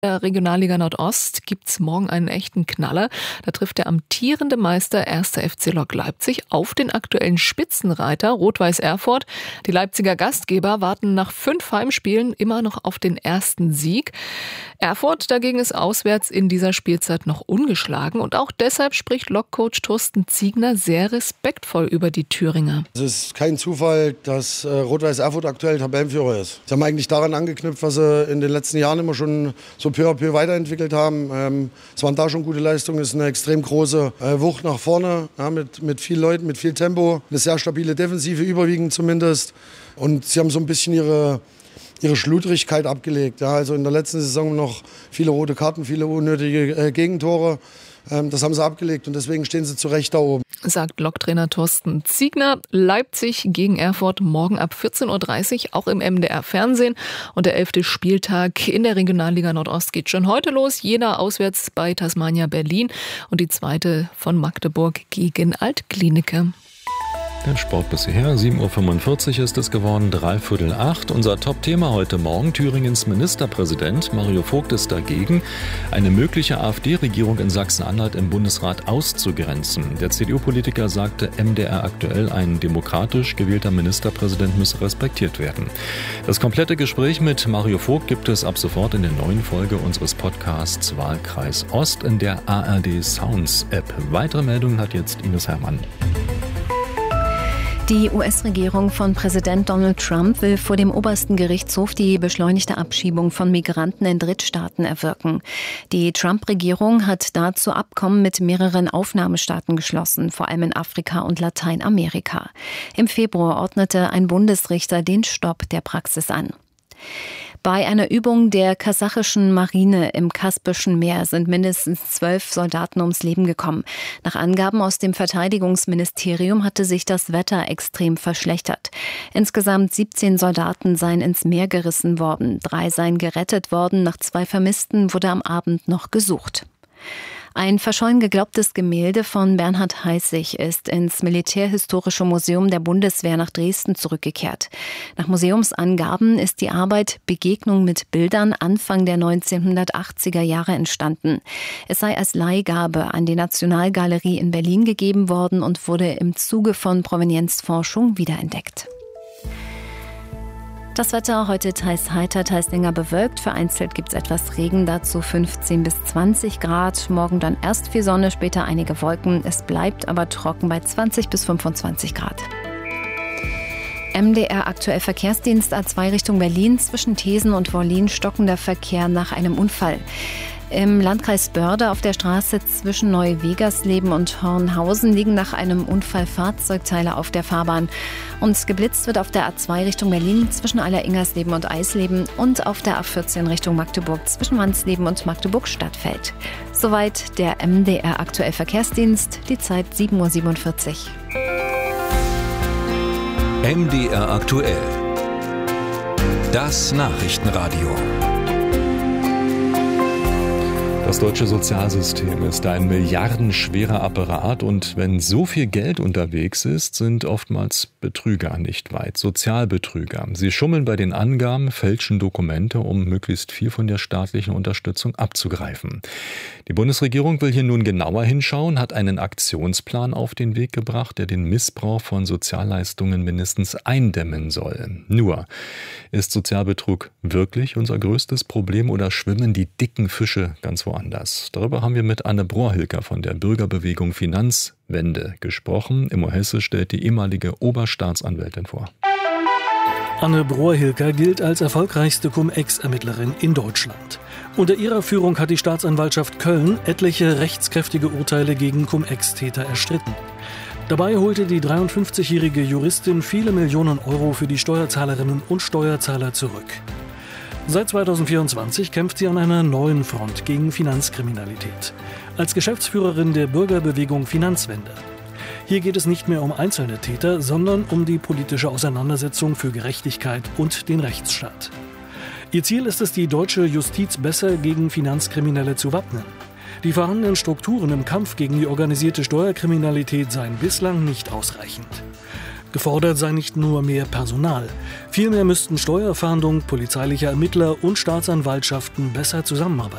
Der Regionalliga Nordost gibt's morgen einen echten Knaller. Da trifft der amtierende Meister 1. FC Lok Leipzig auf den aktuellen Spitzenreiter Rot-Weiß Erfurt. Die Leipziger Gastgeber warten nach 5 Heimspielen immer noch auf den ersten Sieg. Erfurt dagegen ist auswärts in dieser Spielzeit noch ungeschlagen und auch deshalb spricht Lok-Coach Thorsten Ziegner sehr respektvoll über die Thüringer. Es ist kein Zufall, dass Rot-Weiß Erfurt aktuell Tabellenführer ist. Sie haben eigentlich daran angeknüpft, was sie in den letzten Jahren immer schon so peu à peu weiterentwickelt haben. Es waren da schon gute Leistungen, es ist eine extrem große Wucht nach vorne, ja, mit vielen Leuten, mit viel Tempo, eine sehr stabile Defensive, überwiegend zumindest. Und sie haben so ein bisschen ihre Schludrigkeit abgelegt. Ja, also in der letzten Saison noch viele rote Karten, viele unnötige Gegentore. Das haben sie abgelegt und deswegen stehen sie zu Recht da oben. Sagt Lok-Trainer Thorsten Ziegner. Leipzig gegen Erfurt morgen ab 14.30 Uhr, auch im MDR-Fernsehen. Und der 11. Spieltag in der Regionalliga Nordost geht schon heute los. Jena auswärts bei Tasmania Berlin und die zweite von Magdeburg gegen Alt-Glienicke. Der Sport bisher, 7.45 Uhr ist es geworden, 7:45. Unser Top-Thema heute Morgen, Thüringens Ministerpräsident Mario Vogt ist dagegen, eine mögliche AfD-Regierung in Sachsen-Anhalt im Bundesrat auszugrenzen. Der CDU-Politiker sagte MDR aktuell, ein demokratisch gewählter Ministerpräsident müsse respektiert werden. Das komplette Gespräch mit Mario Vogt gibt es ab sofort in der neuen Folge unseres Podcasts Wahlkreis Ost in der ARD Sounds App. Weitere Meldungen hat jetzt Ines Herrmann. Die US-Regierung von Präsident Donald Trump will vor dem obersten Gerichtshof die beschleunigte Abschiebung von Migranten in Drittstaaten erwirken. Die Trump-Regierung hat dazu Abkommen mit mehreren Aufnahmestaaten geschlossen, vor allem in Afrika und Lateinamerika. Im Februar ordnete ein Bundesrichter den Stopp der Praxis an. Bei einer Übung der kasachischen Marine im Kaspischen Meer sind mindestens 12 Soldaten ums Leben gekommen. Nach Angaben aus dem Verteidigungsministerium hatte sich das Wetter extrem verschlechtert. Insgesamt 17 Soldaten seien ins Meer gerissen worden. 3 seien gerettet worden. Nach 2 Vermissten wurde am Abend noch gesucht. Ein verschollen geglaubtes Gemälde von Bernhard Heißig ist ins Militärhistorische Museum der Bundeswehr nach Dresden zurückgekehrt. Nach Museumsangaben ist die Arbeit Begegnung mit Bildern Anfang der 1980er Jahre entstanden. Es sei als Leihgabe an die Nationalgalerie in Berlin gegeben worden und wurde im Zuge von Provenienzforschung wiederentdeckt. Das Wetter heute teils heiter, teils länger bewölkt. Vereinzelt gibt es etwas Regen, dazu 15 bis 20 Grad. Morgen dann erst viel Sonne, später einige Wolken. Es bleibt aber trocken bei 20 bis 25 Grad. MDR aktuell Verkehrsdienst A2 Richtung Berlin. Zwischen Thesen und Wollin stockender Verkehr nach einem Unfall. Im Landkreis Börde auf der Straße zwischen Neu-Wegersleben und Hornhausen liegen nach einem Unfall Fahrzeugteile auf der Fahrbahn. Und geblitzt wird auf der A2 Richtung Berlin zwischen Aller-Ingersleben und Eisleben und auf der A14 Richtung Magdeburg zwischen Wansleben und Magdeburg-Stadtfeld. Soweit der MDR aktuell Verkehrsdienst, die Zeit 7:47 Uhr. MDR aktuell. Das Nachrichtenradio. Das deutsche Sozialsystem ist ein milliardenschwerer Apparat und wenn so viel Geld unterwegs ist, sind oftmals Betrüger nicht weit, Sozialbetrüger. Sie schummeln bei den Angaben, fälschen Dokumente, um möglichst viel von der staatlichen Unterstützung abzugreifen. Die Bundesregierung will hier nun genauer hinschauen, hat einen Aktionsplan auf den Weg gebracht, der den Missbrauch von Sozialleistungen mindestens eindämmen soll. Nur, ist Sozialbetrug wirklich unser größtes Problem oder schwimmen die dicken Fische ganz woanders? Darüber haben wir mit Anne Brohr-Hilker von der Bürgerbewegung Finanzwende gesprochen. Immo Hesse stellt die ehemalige Oberstaatsanwältin vor. Anne Brohr-Hilker gilt als erfolgreichste Cum-Ex-Ermittlerin in Deutschland. Unter ihrer Führung hat die Staatsanwaltschaft Köln etliche rechtskräftige Urteile gegen Cum-Ex-Täter erstritten. Dabei holte die 53-jährige Juristin viele Millionen Euro für die Steuerzahlerinnen und Steuerzahler zurück. Seit 2024 kämpft sie an einer neuen Front gegen Finanzkriminalität. Als Geschäftsführerin der Bürgerbewegung Finanzwende. Hier geht es nicht mehr um einzelne Täter, sondern um die politische Auseinandersetzung für Gerechtigkeit und den Rechtsstaat. Ihr Ziel ist es, die deutsche Justiz besser gegen Finanzkriminelle zu wappnen. Die vorhandenen Strukturen im Kampf gegen die organisierte Steuerkriminalität seien bislang nicht ausreichend. Gefordert sei nicht nur mehr Personal. Vielmehr müssten Steuerfahndung, polizeiliche Ermittler und Staatsanwaltschaften besser zusammenarbeiten.